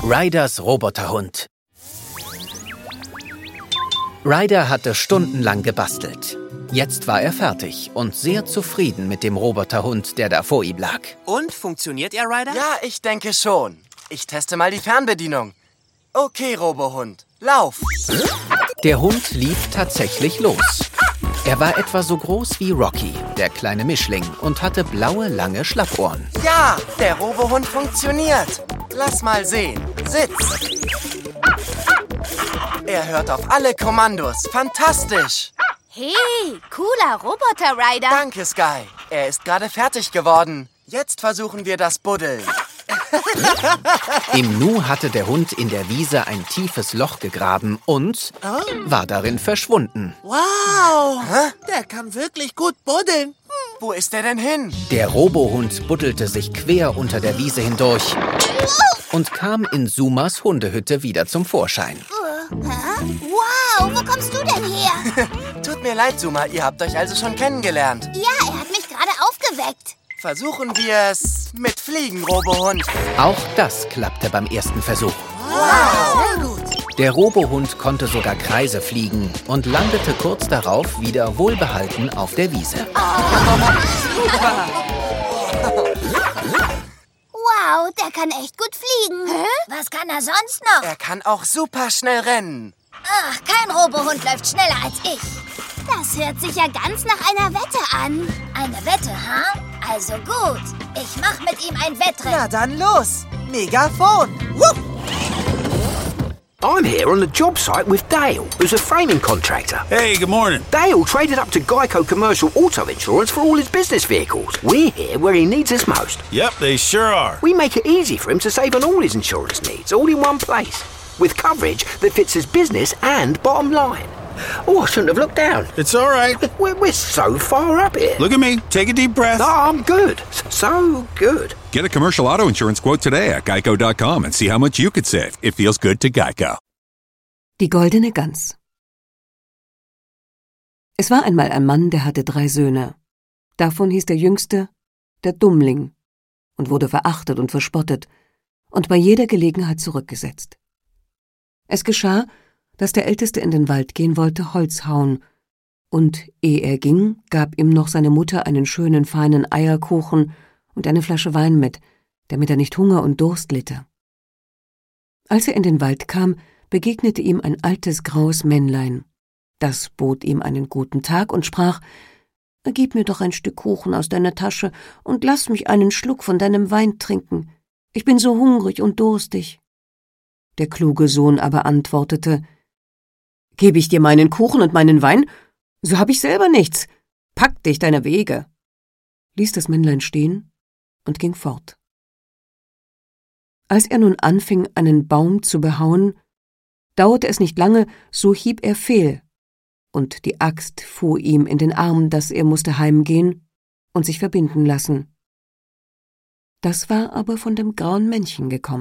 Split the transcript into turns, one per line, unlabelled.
Ryders Roboterhund. Ryder hatte stundenlang gebastelt. Jetzt war er fertig und sehr zufrieden mit dem Roboterhund, der da vor ihm lag.
Und, funktioniert er, Ryder?
Ja, ich denke schon. Ich teste mal die Fernbedienung. Okay, Robohund, lauf!
Der Hund lief tatsächlich los. Er war etwa so groß wie Rocky, der kleine Mischling, und hatte blaue, lange Schlappohren.
Ja, der Robohund funktioniert. Lass mal sehen. Sitz! Er hört auf alle Kommandos. Fantastisch!
Hey, cooler Roboter, Ryder.
Danke, Sky. Er ist gerade fertig geworden. Jetzt versuchen wir das Buddeln.
Im Nu hatte der Hund in der Wiese ein tiefes Loch gegraben und war darin verschwunden.
Wow, der kann wirklich gut buddeln.
Wo ist er denn hin?
Der Robohund buddelte sich quer unter der Wiese hindurch und kam in Sumas Hundehütte wieder zum Vorschein.
Wow, wo kommst du denn her?
Tut mir leid, Suma, ihr habt euch also schon kennengelernt.
Ja, er hat mich gerade aufgeweckt.
Versuchen wir es mit Fliegen, Robohund.
Auch das klappte beim ersten Versuch.
Wow, sehr gut.
Der Robohund konnte sogar Kreise fliegen und landete kurz darauf wieder wohlbehalten auf der Wiese.
Wow, der kann echt gut fliegen. Was kann er sonst noch?
Er kann auch super schnell rennen.
Ach, kein Robohund läuft schneller als ich. Das hört sich ja ganz nach einer Wette an. Eine Wette, ha? Also gut, ich mach mit ihm ein Wettrennen.
Na dann los. Megafon. Wupp.
I'm here on the job site with Dale, who's a framing contractor.
Hey, good morning.
Dale traded up to Geico Commercial Auto Insurance for all his business vehicles. We're here where he needs us most.
Yep, they sure are.
We make it easy for him to save on all his insurance needs, all in one place, with coverage that fits his business and bottom line. Oh, I shouldn't have looked down.
It's all right.
We're so far up here.
Look at me. Take a deep breath.
No, I'm good. So good.
Get a commercial auto insurance quote today at geico.com and see how much you could save. It feels good to Geico.
Die goldene Gans. Es war einmal ein Mann, der hatte 3 Söhne. Davon hieß der Jüngste der Dummling und wurde verachtet und verspottet und bei jeder Gelegenheit zurückgesetzt. Es geschah, dass der Älteste in den Wald gehen wollte, Holz hauen, und ehe er ging, gab ihm noch seine Mutter einen schönen, feinen Eierkuchen und eine Flasche Wein mit, damit er nicht Hunger und Durst litte. Als er in den Wald kam, begegnete ihm ein altes, graues Männlein. Das bot ihm einen guten Tag und sprach: »Gib mir doch ein Stück Kuchen aus deiner Tasche und lass mich einen Schluck von deinem Wein trinken. Ich bin so hungrig und durstig.« Der kluge Sohn aber antwortete: »Gebe ich dir meinen Kuchen und meinen Wein? So hab ich selber nichts. Pack dich deiner Wege!« Ließ das Männlein stehen und ging fort. Als er nun anfing, einen Baum zu behauen, dauerte es nicht lange, so hieb er fehl, und die Axt fuhr ihm in den Arm, daß er musste heimgehen und sich verbinden lassen. Das war aber von dem grauen Männchen gekommen.